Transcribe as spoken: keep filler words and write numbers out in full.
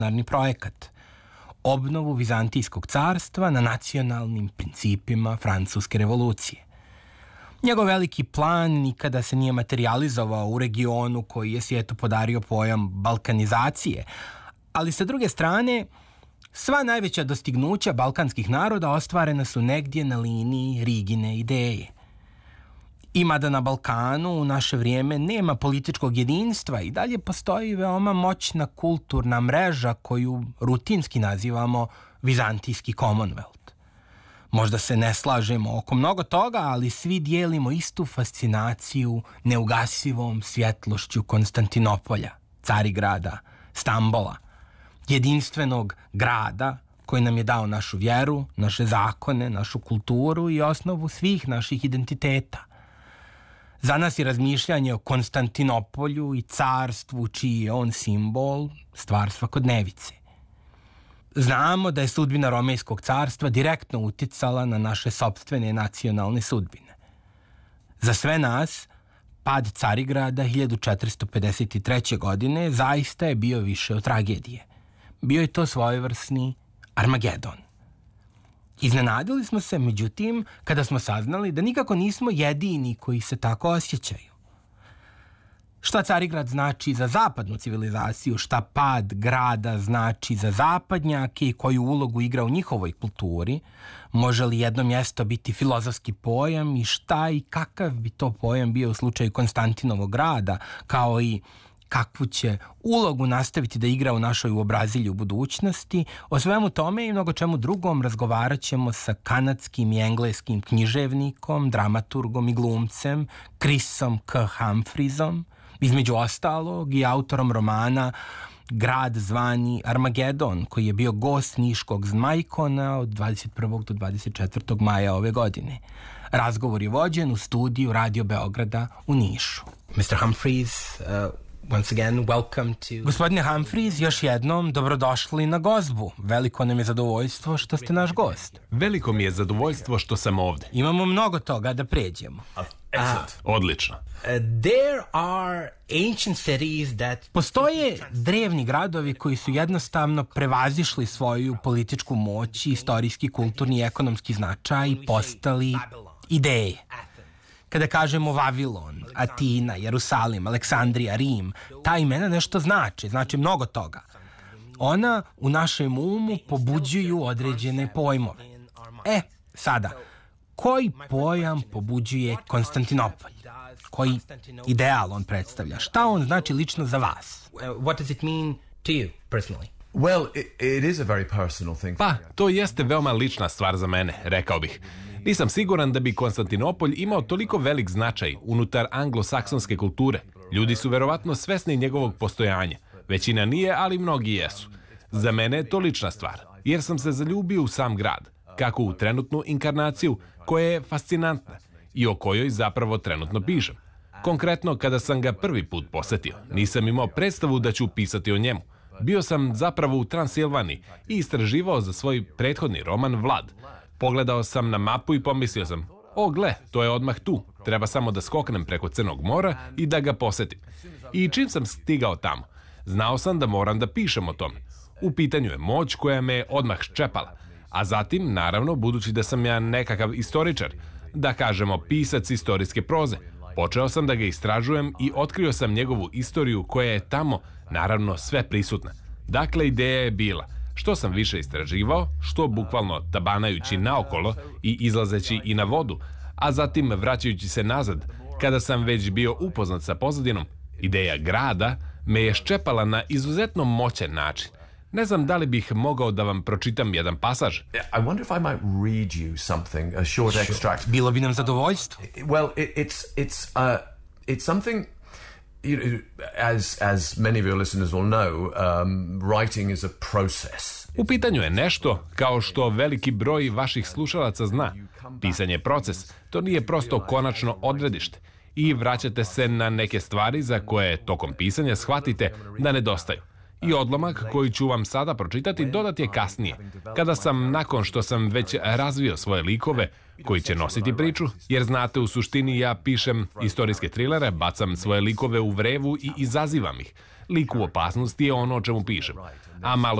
revolucionarni projekat, obnovu Vizantijskog carstva na nacionalnim principima Francuske revolucije. Njegov veliki plan nikada se nije materializovao u regionu koji je svijetu podario pojam balkanizacije, ali sa druge strane, sva najveća dostignuća balkanskih naroda ostvarena su negdje na liniji Rigine ideje. I mada na Balkanu u naše vrijeme nema političkog jedinstva, i dalje postoji veoma moćna kulturna mreža koju rutinski nazivamo Vizantijski Commonwealth. Možda se ne slažemo oko mnogo toga, ali svi dijelimo istu fascinaciju neugasivom svjetlošću Konstantinopolja, Carigrada, Stambola, jedinstvenog grada koji nam je dao našu vjeru, naše zakone, našu kulturu i osnovu svih naših identiteta. Za nas je razmišljanje o Konstantinopolju i carstvu čiji je on simbol stvar svakodnevice. Znamo da je sudbina Romejskog carstva direktno uticala na naše sopstvene nacionalne sudbine. Za sve nas, pad Carigrada hiljadu četiristo pedeset treće. godine zaista je bio više od tragedije. Bio je to svojevrsni Armagedon. Iznenadili smo se, međutim, kada smo saznali da nikako nismo jedini koji se tako osjećaju. Šta Carigrad znači za zapadnu civilizaciju, šta pad grada znači za zapadnjake i koju ulogu igra u njihovoj kulturi, može li jedno mjesto biti filozofski pojam i šta i kakav bi to pojam bio u slučaju Konstantinovog grada, kao i kakvu će ulogu nastaviti da igra u našoj uobrazilji u budućnosti. O svemu tome i mnogo čemu drugom razgovarat ćemo sa kanadskim i engleskim književnikom, dramaturgom i glumcem Chrisom K. Humphreyesom, između ostalog i autorom romana Grad zvani Armagedon, koji je bio gost niškog Zmajkona od dvadeset prvog do dvadeset četvrtog maja ove godine. Razgovor je vođen u studiju Radio Beograda u Nišu. mister Humphreys, uh, once again, welcome to... Gospodine Humphreys, još jednom dobrodošli na gozbu. Veliko nam je zadovoljstvo što ste naš gost. Veliko mi je zadovoljstvo što sam ovdje. Imamo mnogo toga da pređemo. Excellent. Odlično. Uh, there are ancient cities that... Postoje drevni gradovi koji su jednostavno prevazišli svoju političku moć, istorijski, kulturni i ekonomski značaj i postali ideje. Kada kažemo Vavilon, Atina, Jerusalim, Aleksandrija, Rim, ta imena nešto znači, znači mnogo toga. Ona u našem umu pobuđuju određene pojmove. E, sada, koji pojam pobuđuje Konstantinopolj? Koji ideal on predstavlja? Šta on znači lično za vas? What does it mean to you personally? Well, it, it is a very personal thing. Pa, to jeste veoma lična stvar za mene, rekao bih. Nisam siguran da bi Konstantinopolj imao toliko velik značaj unutar anglosaksonske kulture. Ljudi su verovatno svesni njegovog postojanja. Većina nije, ali mnogi jesu. Za mene je to lična stvar, jer sam se zaljubio u sam grad, kako u trenutnu inkarnaciju, koja je fascinantna i o kojoj zapravo trenutno pišem. Konkretno, kada sam ga prvi put posetio, nisam imao predstavu da ću pisati o njemu. Bio sam zapravo u Transilvaniji i istraživao za svoj prethodni roman Vlad. Pogledao sam na mapu i pomislio sam, o gle, to je odmah tu, treba samo da skoknem preko Crnog mora i da ga posetim. I čim sam stigao tamo, znao sam da moram da pišem o tome. U pitanju je moć koja me odmah ščepala. A zatim, naravno, budući da sam ja nekakav istoričar, da kažemo pisac istorijske proze, počeo sam da ga istražujem i otkrio sam njegovu istoriju koja je tamo, naravno, sve prisutna. Dakle, ideja je bila, što sam više istraživao, što bukvalno tabanajući naokolo i izlazeći i na vodu, a zatim vraćajući se nazad, kada sam već bio upoznat sa pozadinom, ideja grada me je ščepala na izuzetno moćan način. Ne znam da li bih mogao da vam pročitam jedan pasaž. I wonder if I might read you something, a short Sure. extract. Bilo bi nam zadovoljstvo. Well, it, it's it's uh, it's something. You know, as as many of your listeners will know, um, writing is a process. U pitanju je nešto, kao što veliki broj vaših slušalaca zna. Pisanje je proces, to nije prosto konačno odredište. I vraćate se na neke stvari za koje tokom pisanja shvatite da nedostaju. I odlomak koji ću vam sada pročitati dodat je kasnije, kada sam, nakon što sam već razvio svoje likove koji će nositi priču, jer znate, u suštini ja pišem istorijske trilere, bacam svoje likove u vrevu i izazivam ih. Lik u opasnosti je ono o čemu pišem. a malo